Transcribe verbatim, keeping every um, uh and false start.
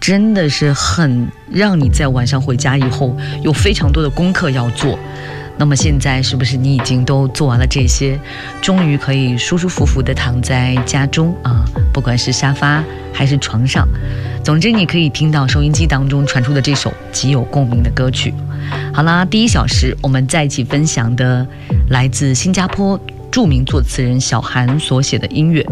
真的是很让你在晚上回家以后有非常多的功课要做。那么现在是不是你已经都做完了这些，终于可以舒舒服服地躺在家中啊，不管是沙发还是床上，总之你可以听到收音机当中传出的这首极有共鸣的歌曲。好啦，第一小时我们在一起分享的来自新加坡著名作词人小韩所写的音乐